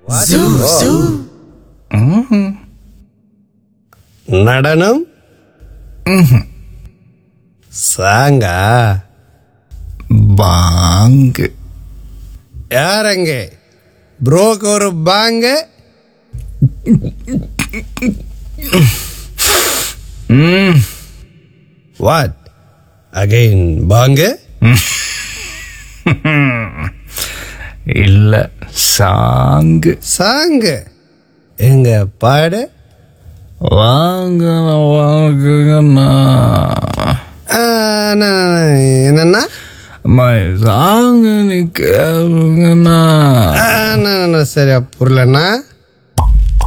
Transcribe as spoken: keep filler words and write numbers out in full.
நடனம் சாங்கா பாங்கு யாரங்க ப்ரோக்கு ஒரு பாங்க வாட் அகைன் பாங்க இல்ல சாங்கு சாங்கு எங்க பாடு வாங்க வாங்குங்கண்ணா என்னன்னா சாங்கு நீ கேளுங்கண்ணா சரியா புரியலண்ணா